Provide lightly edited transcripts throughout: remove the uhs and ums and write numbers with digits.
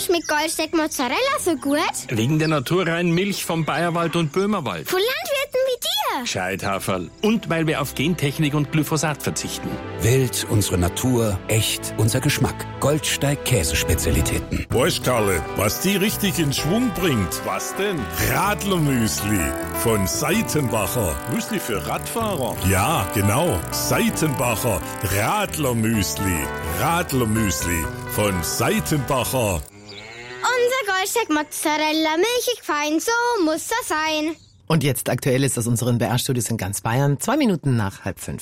schmeckt Goldsteak Mozzarella so gut? Wegen der naturreinen Milch vom Bayerwald und Böhmerwald. Von Landwirten wie dir. Gescheit, Haferl. Und weil wir auf Gentechnik und Glyphosat verzichten. Wild, unsere Natur, echt, unser Geschmack. Goldsteig Käsespezialitäten. Weißt, Karle, was die richtig in Schwung bringt? Was denn? Radlermüsli von Seitenbacher. Müsli für Radfahrer? Ja, genau. Seitenbacher Radlermüsli. Radlermüsli von Seitenbacher. Unser Goldsteak Mozzarella, milchig fein, so muss er sein. Und jetzt Aktuelles aus unseren BR-Studios in ganz Bayern, 2 Minuten nach 4:30.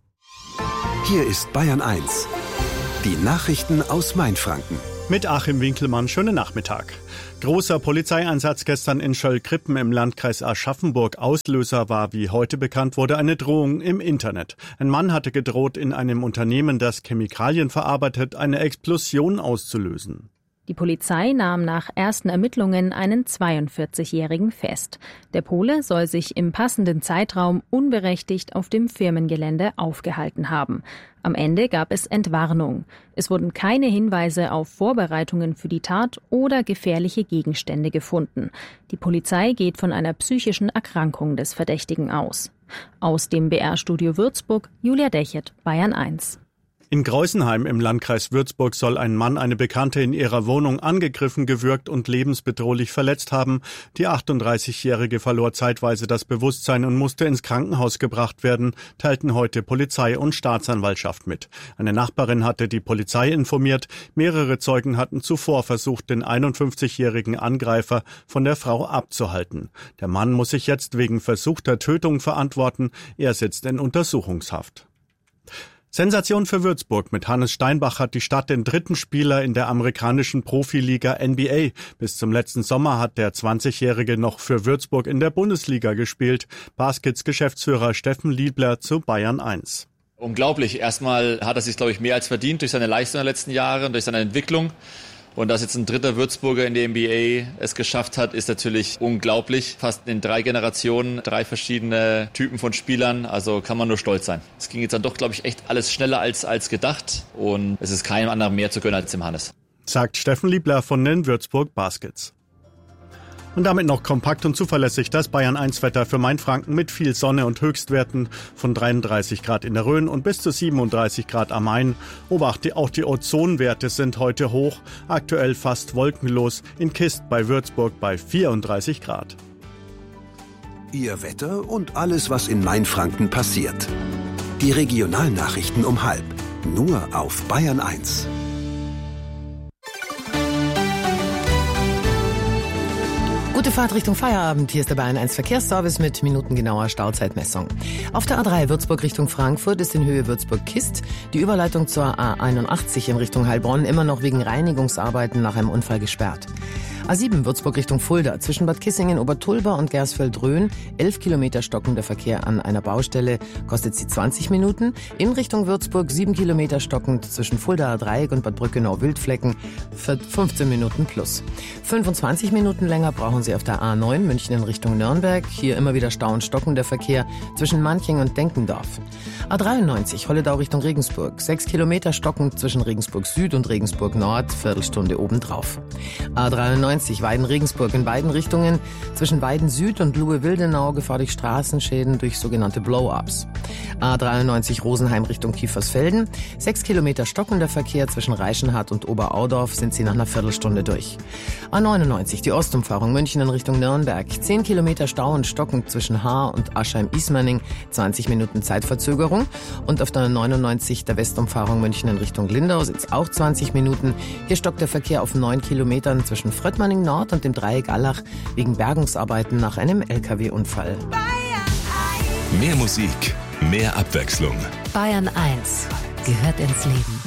Hier ist Bayern 1. Die Nachrichten aus Mainfranken. Mit Achim Winkelmann, schönen Nachmittag. Großer Polizeieinsatz gestern in Schöll-Krippen im Landkreis Aschaffenburg. Auslöser war, wie heute bekannt wurde, eine Drohung im Internet. Ein Mann hatte gedroht, in einem Unternehmen, das Chemikalien verarbeitet, eine Explosion auszulösen. Die Polizei nahm nach ersten Ermittlungen einen 42-Jährigen fest. Der Pole soll sich im passenden Zeitraum unberechtigt auf dem Firmengelände aufgehalten haben. Am Ende gab es Entwarnung. Es wurden keine Hinweise auf Vorbereitungen für die Tat oder gefährliche Gegenstände gefunden. Die Polizei geht von einer psychischen Erkrankung des Verdächtigen aus. Aus dem BR-Studio Würzburg, Julia Dechert, Bayern 1. In Greusenheim im Landkreis Würzburg soll ein Mann eine Bekannte in ihrer Wohnung angegriffen, gewürgt und lebensbedrohlich verletzt haben. Die 38-Jährige verlor zeitweise das Bewusstsein und musste ins Krankenhaus gebracht werden, teilten heute Polizei und Staatsanwaltschaft mit. Eine Nachbarin hatte die Polizei informiert. Mehrere Zeugen hatten zuvor versucht, den 51-jährigen Angreifer von der Frau abzuhalten. Der Mann muss sich jetzt wegen versuchter Tötung verantworten. Er sitzt in Untersuchungshaft. Sensation für Würzburg. Mit Hannes Steinbach hat die Stadt den 3. Spieler in der amerikanischen Profiliga NBA. Bis zum letzten Sommer hat der 20-Jährige noch für Würzburg in der Bundesliga gespielt. Baskets Geschäftsführer Steffen Liebler zu Bayern 1. Unglaublich. Erstmal hat er sich, glaube ich, mehr als verdient durch seine Leistung der letzten Jahre und durch seine Entwicklung. Und dass jetzt ein 3. Würzburger in der NBA es geschafft hat, ist natürlich unglaublich. Fast in 3 Generationen, 3 verschiedene Typen von Spielern. Also kann man nur stolz sein. Es ging jetzt dann doch, glaube ich, echt alles schneller als gedacht. Und es ist keinem anderen mehr zu gönnen als dem Hannes. Sagt Steffen Liebler von den Würzburg Baskets. Und damit noch kompakt und zuverlässig das Bayern 1 Wetter für Mainfranken mit viel Sonne und Höchstwerten von 33 Grad in der Rhön und bis zu 37 Grad am Main. Obacht, auch die Ozonwerte sind heute hoch, aktuell fast wolkenlos, in Kist bei Würzburg bei 34 Grad. Ihr Wetter und alles, was in Mainfranken passiert. Die Regionalnachrichten um 12:30, nur auf Bayern 1. Gute Fahrt Richtung Feierabend. Hier ist der Bayern 1 Verkehrsservice mit minutengenauer Stauzeitmessung. Auf der A3 Würzburg Richtung Frankfurt ist in Höhe Würzburg-Kist die Überleitung zur A81 in Richtung Heilbronn immer noch wegen Reinigungsarbeiten nach einem Unfall gesperrt. A7 Würzburg Richtung Fulda zwischen Bad Kissingen, Obertulba und Gersfeld-Rhön. 11 Kilometer stockender Verkehr an einer Baustelle, kostet sie 20 Minuten. In Richtung Würzburg 7 Kilometer stockend zwischen Fuldaer Dreieck und Bad Brückenau-Wildflecken für 15 Minuten plus. 25 Minuten länger brauchen Sie auf der A9 München in Richtung Nürnberg. Hier immer wieder Stau und stockender Verkehr zwischen Manching und Denkendorf. A93 Holledau Richtung Regensburg. 6 Kilometer stockend zwischen Regensburg Süd und Regensburg Nord, Viertelstunde obendrauf. A93 Weiden-Regensburg in beiden Richtungen. Zwischen Weiden Süd und Luhe-Wildenau Gefahr durch Straßenschäden durch sogenannte Blow-ups. A93 Rosenheim Richtung Kiefersfelden. 6 Kilometer stockender Verkehr zwischen Reichenhall und Oberaudorf sind Sie nach einer Viertelstunde durch. A99 die Ostumfahrung München in Richtung Nürnberg. 10 Kilometer Stau und stockend zwischen Haar und Aschheim-Ismaning. 20 Minuten Zeitverzögerung. Und auf der 99 der Westumfahrung München in Richtung Lindau sind es auch 20 Minuten. Hier stockt der Verkehr auf 9 Kilometern zwischen Fröttmanning Nord und dem Dreieck Allach wegen Bergungsarbeiten nach einem LKW-Unfall. Mehr Musik, mehr Abwechslung. Bayern 1 gehört ins Leben.